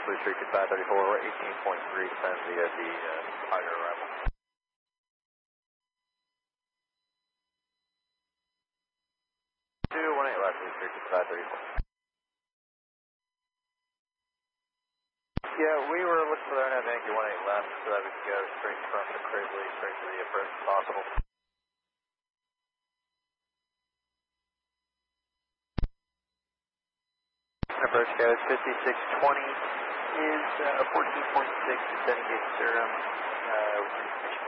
Blue Streak at 534, we're 18.3, descend via the higher arrival. 218 left, Blue Streak at 534. Yeah, we were looking for the RNAV Yankee 18 left so that we could go straight from the Crisley, straight to the approach if possible. Approach code 5620 is 14.6, descending gate serum.